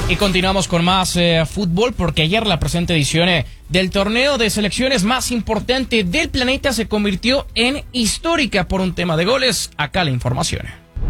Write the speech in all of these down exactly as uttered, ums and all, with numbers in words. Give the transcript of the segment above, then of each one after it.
Y continuamos con más eh, fútbol, porque ayer la presente edición eh, del torneo de selecciones más importante del planeta se convirtió en histórica por un tema de goles. Acá la información.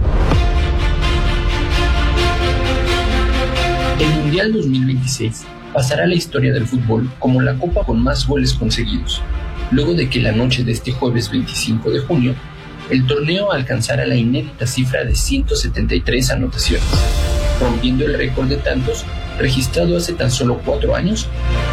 El Mundial dos mil veintiséis pasará a la historia del fútbol como la copa con más goles conseguidos, luego de que la noche de este jueves veinticinco de junio, el torneo alcanzara la inédita cifra de ciento setenta y tres anotaciones, rompiendo el récord de tantos registrado hace tan solo cuatro años.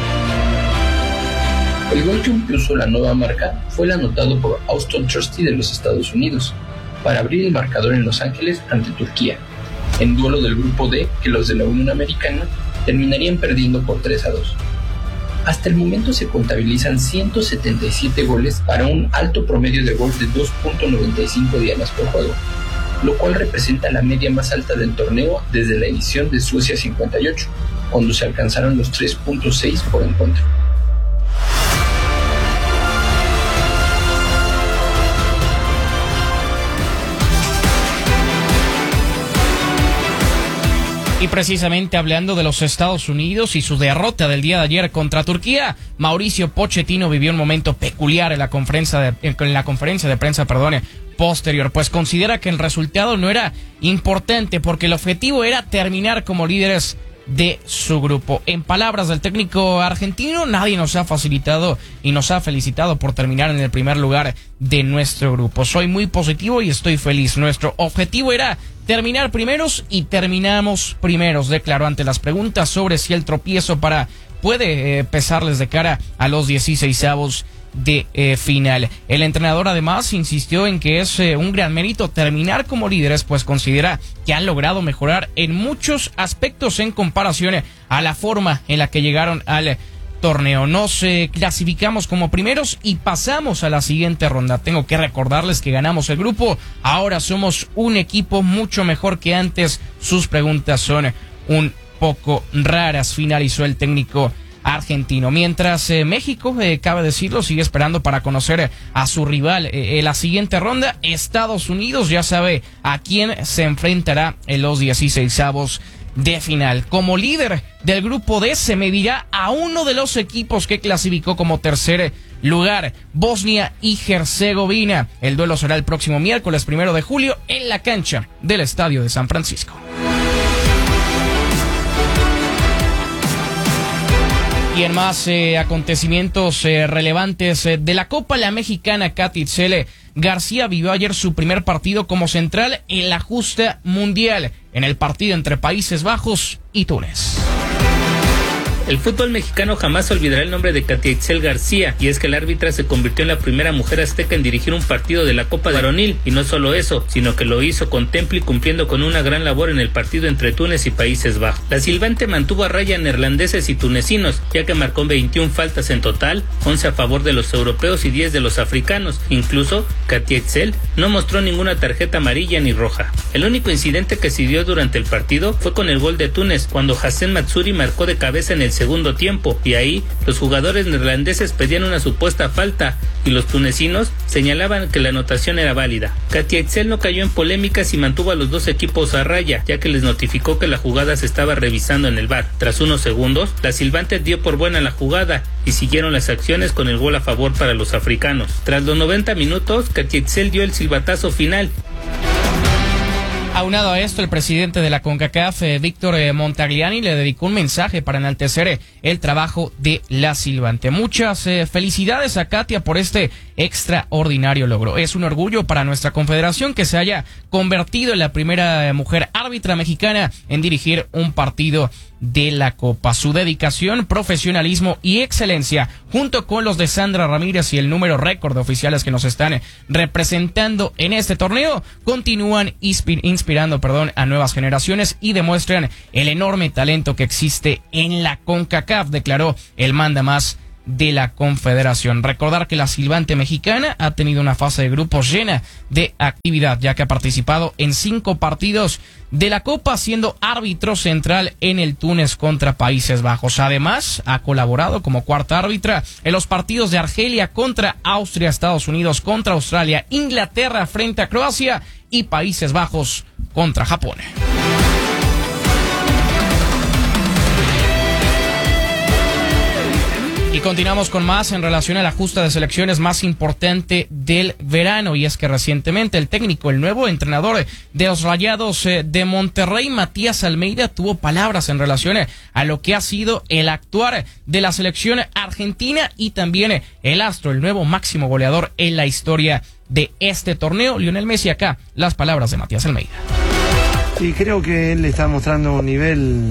El gol que impuso la nueva marca fue el anotado por Auston Trusty de los Estados Unidos para abrir el marcador en Los Ángeles ante Turquía, en duelo del grupo D que los de la Unión Americana terminarían perdiendo por tres a dos. Hasta el momento se contabilizan ciento setenta y siete goles para un alto promedio de gol de dos punto noventa y cinco dianas por juego, lo cual representa la media más alta del torneo desde la edición de Suecia cincuenta y ocho, cuando se alcanzaron los tres punto seis por encuentro. Y precisamente hablando de los Estados Unidos y su derrota del día de ayer contra Turquía, Mauricio Pochettino vivió un momento peculiar en la conferencia de, en la conferencia de prensa, perdón, posterior, pues considera que el resultado no era importante porque el objetivo era terminar como líderes de su grupo. En palabras del técnico argentino, nadie nos ha facilitado y nos ha felicitado por terminar en el primer lugar de nuestro grupo. Soy muy positivo y estoy feliz. Nuestro objetivo era terminar primeros y terminamos primeros, declaró ante las preguntas sobre si el tropiezo para puede eh, pesarles de cara a los dieciseisavos de eh, final. El entrenador además insistió en que es eh, un gran mérito terminar como líderes, pues considera que han logrado mejorar en muchos aspectos en comparación a la forma en la que llegaron al torneo. Nos eh, clasificamos como primeros y pasamos a la siguiente ronda. Tengo que recordarles que ganamos el grupo, ahora somos un equipo mucho mejor que antes. Sus preguntas son un poco raras, finalizó el técnico argentino. Mientras eh, México, eh, cabe decirlo, sigue esperando para conocer eh, a su rival eh, en la siguiente ronda. Estados Unidos ya sabe a quién se enfrentará en los dieciseisavos de final. Como líder del grupo D se medirá a uno de los equipos que clasificó como tercer lugar, Bosnia y Herzegovina. El duelo será el próximo miércoles primero de julio en la cancha del Estadio de San Francisco. Y en más eh, acontecimientos eh, relevantes eh, de la Copa, la mexicana Katy Itzel García vivió ayer su primer partido como central en la justa mundial, en el partido entre Países Bajos y Túnez. El fútbol mexicano jamás olvidará el nombre de Katia Itzel García, y es que la árbitra se convirtió en la primera mujer azteca en dirigir un partido de la Copa Varonil, y no solo eso, sino que lo hizo con temple y cumpliendo con una gran labor en el partido entre Túnez y Países Bajos. La silbante mantuvo a raya neerlandeses y tunecinos, ya que marcó veintiuna faltas en total, once a favor de los europeos y diez de los africanos. Incluso, Katia Itzel no mostró ninguna tarjeta amarilla ni roja. El único incidente que se dio durante el partido fue con el gol de Túnez, cuando Hassem Matsuri marcó de cabeza en el segundo tiempo, y ahí los jugadores neerlandeses pedían una supuesta falta y los tunecinos señalaban que la anotación era válida. Katia Itzel no cayó en polémicas y mantuvo a los dos equipos a raya, ya que les notificó que la jugada se estaba revisando en el V A R. Tras unos segundos, la silbante dio por buena la jugada y siguieron las acciones con el gol a favor para los africanos. Tras los noventa minutos, Katia Itzel dio el silbatazo final. Aunado a esto, el presidente de la CONCACAF, eh, Víctor eh, Montagliani, le dedicó un mensaje para enaltecer eh, el trabajo de la silbante. Muchas eh, felicidades a Katia por este extraordinario logro. Es un orgullo para nuestra confederación que se haya convertido en la primera eh, mujer árbitra mexicana en dirigir un partido de la Copa. Su dedicación, profesionalismo y excelencia, junto con los de Sandra Ramírez y el número récord de oficiales que nos están representando en este torneo, continúan inspir- inspirando perdón, a nuevas generaciones y demuestran el enorme talento que existe en la CONCACAF, declaró el mandamás de la Confederación. Recordar que la silbante mexicana ha tenido una fase de grupos llena de actividad, ya que ha participado en cinco partidos de la Copa, siendo árbitro central en el Túnez contra Países Bajos. Además, ha colaborado como cuarta árbitra en los partidos de Argelia contra Austria, Estados Unidos contra Australia, Inglaterra frente a Croacia y Países Bajos contra Japón. Y continuamos con más en relación a la justa de selecciones más importante del verano, y es que recientemente el técnico, el nuevo entrenador de los Rayados de Monterrey, Matías Almeida, tuvo palabras en relación a lo que ha sido el actuar de la selección argentina y también el astro, el nuevo máximo goleador en la historia de este torneo, Lionel Messi. Acá las palabras de Matías Almeida. Y creo que él está mostrando un nivel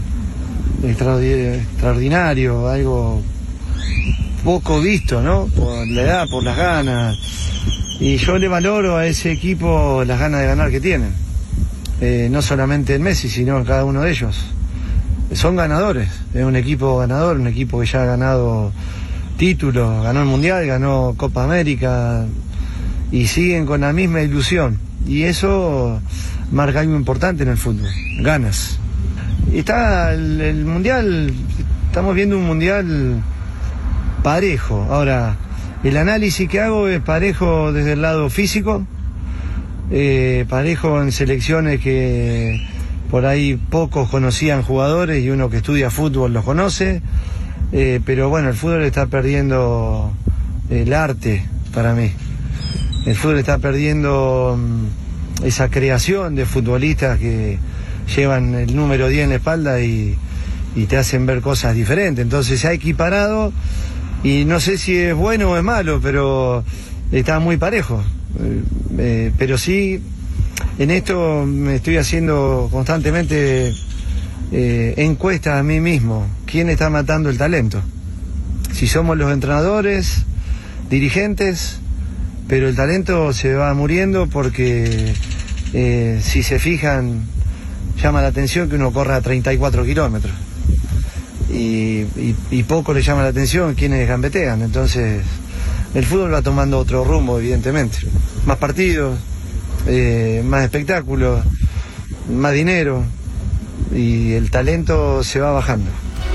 extraordinario, algo poco visto, ¿no? Por la edad, por las ganas. Y yo le valoro a ese equipo las ganas de ganar que tienen. Eh, no solamente el Messi, sino cada uno de ellos. Son ganadores, es un equipo ganador, un equipo que ya ha ganado títulos, ganó el Mundial, ganó Copa América y siguen con la misma ilusión. Y eso marca algo importante en el fútbol, ganas. Y está el, el Mundial, estamos viendo un Mundial parejo. Ahora, el análisis que hago es parejo desde el lado físico, eh, parejo en selecciones que por ahí pocos conocían jugadores y uno que estudia fútbol los conoce, eh, pero bueno, el fútbol está perdiendo el arte para mí. El fútbol está perdiendo um, esa creación de futbolistas que llevan el número diez en la espalda y, y te hacen ver cosas diferentes. Entonces se ha equiparado. Y no sé si es bueno o es malo, pero está muy parejo. Eh, eh, pero sí, en esto me estoy haciendo constantemente eh, encuestas a mí mismo. ¿Quién está matando el talento? Si somos los entrenadores, dirigentes, pero el talento se va muriendo porque eh, si se fijan, llama la atención que uno corra a treinta y cuatro kilómetros. Y, y, y poco le llama la atención quienes gambetean. Entonces el fútbol va tomando otro rumbo, evidentemente. Más partidos, eh, más espectáculos, más dinero, y el talento se va bajando.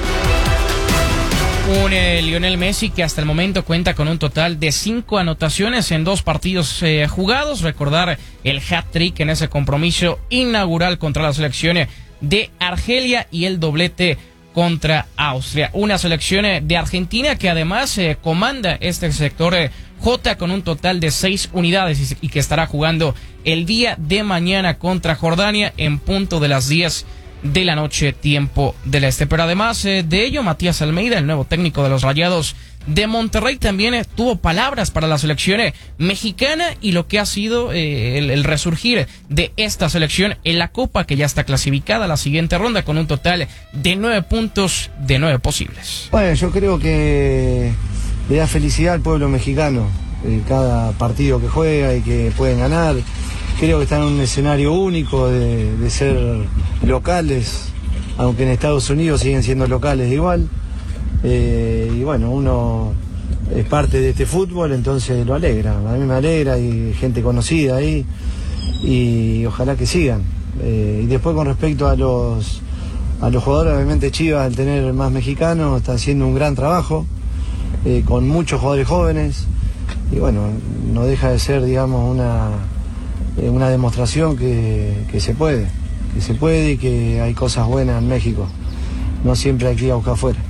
Un eh, Lionel Messi que hasta el momento cuenta con un total de cinco anotaciones en dos partidos eh, jugados. Recordar el hat-trick en ese compromiso inaugural contra la selección de Argelia y el doblete contra Austria. Una selección de Argentina que además eh, comanda este sector eh, J con un total de seis unidades y, y que estará jugando el día de mañana contra Jordania en punto de las diez de la noche, tiempo del este. Pero además eh, de ello, Matías Almeida, el nuevo técnico de los Rayados de Monterrey, también eh, tuvo palabras para la selección eh, mexicana y lo que ha sido eh, el, el resurgir de esta selección en la Copa, que ya está clasificada a la siguiente ronda con un total de nueve puntos de nueve posibles. Bueno, yo creo que le da felicidad al pueblo mexicano eh, cada partido que juega y que pueden ganar. Creo que están en un escenario único de, de ser locales, aunque en Estados Unidos siguen siendo locales igual. Eh, y bueno, uno es parte de este fútbol, entonces lo alegra. A mí me alegra, hay gente conocida ahí y ojalá que sigan. Eh, y después con respecto a los, a los jugadores, obviamente Chivas, al tener más mexicanos, está haciendo un gran trabajo eh, con muchos jugadores jóvenes. Y bueno, no deja de ser, digamos, una... una demostración que, que se puede, que se puede y que hay cosas buenas en México, no siempre hay que ir a buscar afuera.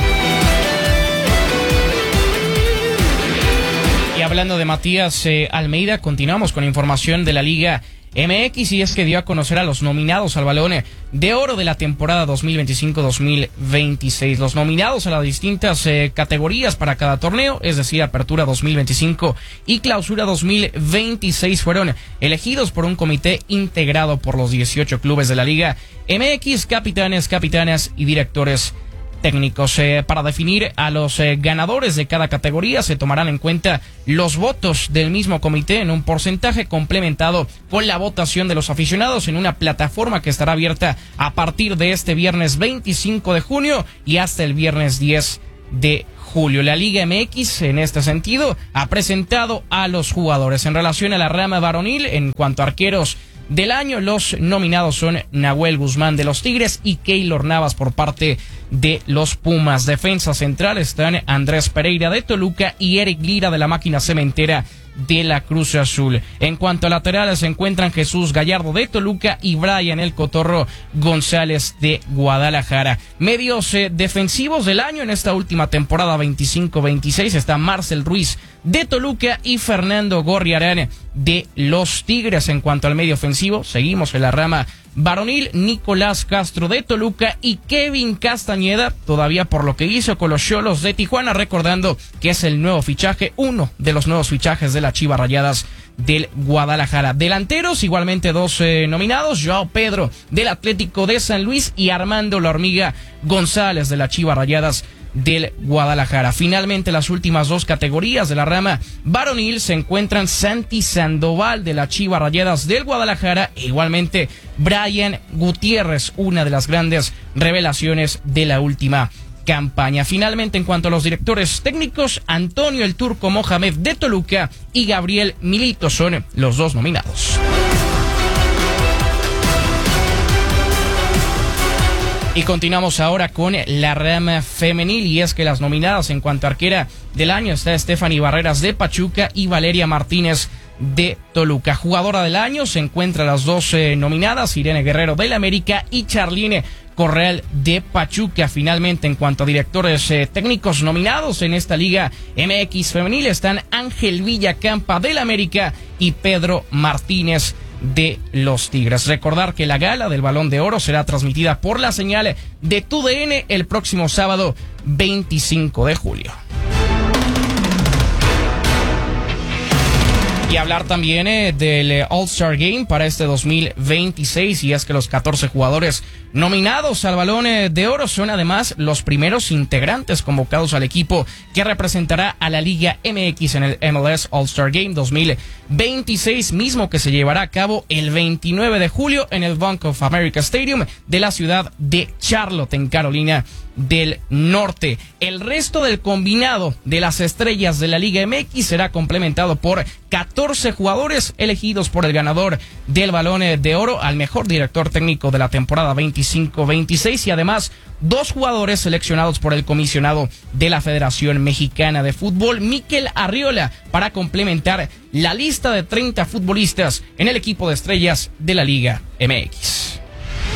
Y hablando de Matías eh, Almeida, continuamos con información de la Liga M X, y es que dio a conocer a los nominados al Balón de Oro de la temporada dos mil veinticinco dos mil veintiséis. Los nominados a las distintas eh, categorías para cada torneo, es decir, Apertura dos mil veinticinco y Clausura dos mil veintiséis, fueron elegidos por un comité integrado por los dieciocho clubes de la Liga M X, capitanes, capitanas y directores técnicos. Eh, para definir a los eh, ganadores de cada categoría se tomarán en cuenta los votos del mismo comité en un porcentaje complementado con la votación de los aficionados en una plataforma que estará abierta a partir de este viernes veinticinco de junio y hasta el viernes diez de julio. La Liga M X en este sentido ha presentado a los jugadores. En relación a la rama varonil, en cuanto a arqueros del año, los nominados son Nahuel Guzmán de los Tigres y Keylor Navas por parte de los Pumas. Defensa central están Andrés Pereira de Toluca y Eric Lira de la Máquina Cementera de la Cruz Azul. En cuanto a laterales, se encuentran Jesús Gallardo de Toluca y Brian El Cotorro González de Guadalajara. Medios eh, defensivos del año en esta última temporada veinticinco veintiséis está Marcel Ruiz de Toluca y Fernando Gorriarán de los Tigres. En cuanto al medio ofensivo, seguimos en la rama varonil, Nicolás Castro de Toluca y Kevin Castañeda, todavía por lo que hizo con los Xolos de Tijuana, recordando que es el nuevo fichaje, uno de los nuevos fichajes de las Chivas Rayadas del Guadalajara. Delanteros, igualmente dos eh, nominados, Joao Pedro del Atlético de San Luis y Armando La Hormiga González de las Chivas Rayadas del Guadalajara. Finalmente, las últimas dos categorías de la rama varonil se encuentran Santi Sandoval de las Chivas Rayadas del Guadalajara e igualmente Brian Gutiérrez, una de las grandes revelaciones de la última campaña. Finalmente, en cuanto a los directores técnicos, Antonio El Turco Mohamed de Toluca y Gabriel Milito son los dos nominados. Y continuamos ahora con la rama femenil, y es que las nominadas en cuanto a arquera del año está Stephanie Barreras de Pachuca y Valeria Martínez de Toluca. Jugadora del año se encuentran las dos eh, nominadas, Irene Guerrero del América y Charline Correal de Pachuca. Finalmente, en cuanto a directores eh, técnicos nominados en esta Liga M X femenil están Ángel Villacampa del América y Pedro Martínez de los Tigres. Recordar que la gala del Balón de Oro será transmitida por la señal de T U D N el próximo sábado veinticinco de julio. Y hablar también eh, del eh, All-Star Game para este dos mil veintiséis, y es que los catorce jugadores nominados al Balón eh, de Oro son además los primeros integrantes convocados al equipo que representará a la Liga M X en el M L S All-Star Game dos mil veintiséis, mismo que se llevará a cabo el veintinueve de julio en el Bank of America Stadium de la ciudad de Charlotte, en Carolina del Norte. El resto del combinado de las estrellas de la Liga M X será complementado por catorce jugadores elegidos por el ganador del Balón de Oro al mejor director técnico de la temporada veinticinco veintiséis y además dos jugadores seleccionados por el comisionado de la Federación Mexicana de Fútbol, Mikel Arriola, para complementar la lista de treinta futbolistas en el equipo de estrellas de la Liga M X.